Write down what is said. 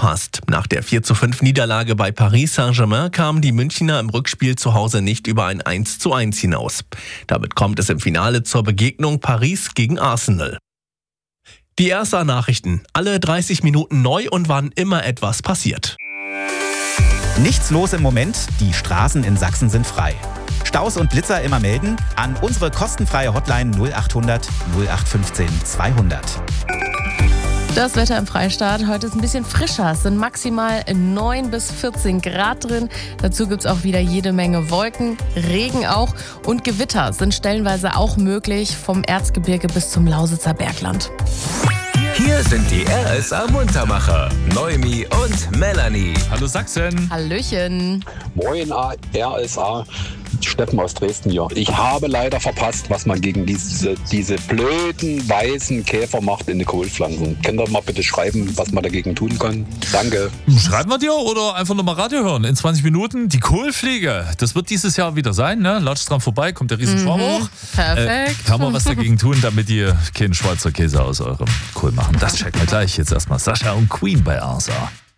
verpasst. Nach der 4:5 Niederlage bei Paris Saint-Germain kamen die Münchner im Rückspiel zu Hause nicht über ein 1:1 hinaus. Damit kommt es im Finale zur Begegnung Paris gegen Arsenal. Die RSA-Nachrichten. Alle 30 Minuten neu und wann immer etwas passiert. Nichts los im Moment, die Straßen in Sachsen sind frei. Staus und Blitzer immer melden an unsere kostenfreie Hotline 0800 0815 200. Das Wetter im Freistaat heute ist ein bisschen frischer. Es sind maximal 9 bis 14 Grad drin. Dazu gibt es auch wieder jede Menge Wolken, Regen auch und Gewitter sind stellenweise auch möglich vom Erzgebirge bis zum Lausitzer Bergland. Hier sind die RSA Muntermacher, Noemi und Melanie. Hallo Sachsen. Hallöchen. Moin RSA, Steffen aus Dresden hier. Ich habe leider verpasst, was man gegen diese blöden weißen Käfer macht in den Kohlpflanzen. Könnt ihr mal bitte schreiben, was man dagegen tun kann? Danke. Schreiben wir dir oder einfach nochmal Radio hören. In 20 Minuten die Kohlfliege. Das wird dieses Jahr wieder sein, ne? Latscht dran vorbei, kommt der Riesenschwarm hoch. Perfekt. Kann man was dagegen tun, damit ihr keinen Schweizer Käse aus eurem Kohl machen. Das checken wir gleich. Jetzt erstmal Sascha und Queen bei RSA.